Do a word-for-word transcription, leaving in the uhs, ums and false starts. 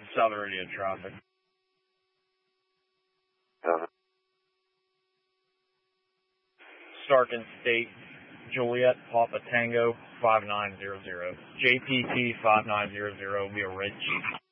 Southern Radio traffic. Uh, Starkin State, Juliet, Papa Tango, five nine zero zero. J P T five nine zero zero, we are Red Chief.